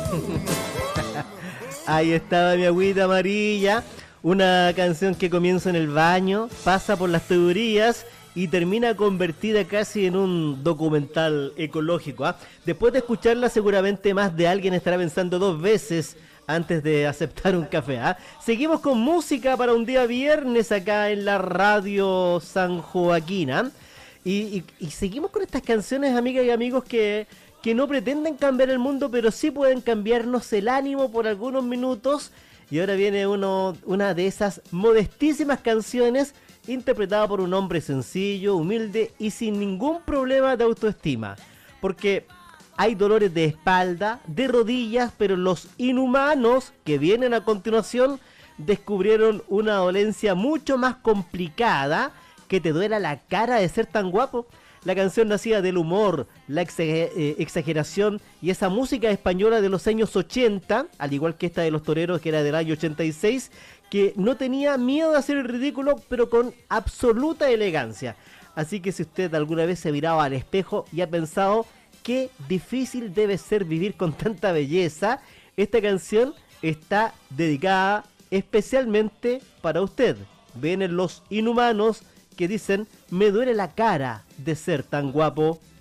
Ahí estaba mi agüita amarilla, una canción que comienza en el baño, pasa por las tuberías y termina convertida casi en un documental ecológico, ¿ah? Después de escucharla seguramente más de alguien estará pensando dos veces antes de aceptar un café, ¿ah? Seguimos con música para un día viernes acá en la radio San Joaquín, ¿ah? Y seguimos con estas canciones, amigas y amigos, que no pretenden cambiar el mundo, pero sí pueden cambiarnos el ánimo por algunos minutos. Y ahora viene una de esas modestísimas canciones interpretada por un hombre sencillo, humilde y sin ningún problema de autoestima. Porque hay dolores de espalda, de rodillas, pero los inhumanos que vienen a continuación descubrieron una dolencia mucho más complicada, que te duela la cara de ser tan guapo. La canción nacía del humor, la exageración y esa música española de los años 80, al igual que esta de Los Toreros, que era del año 86, que no tenía miedo de hacer el ridículo, pero con absoluta elegancia. Así que si usted alguna vez se miraba al espejo y ha pensado qué difícil debe ser vivir con tanta belleza, esta canción está dedicada especialmente para usted. Vienen los inhumanos que dicen: me duele la cara de ser tan guapo.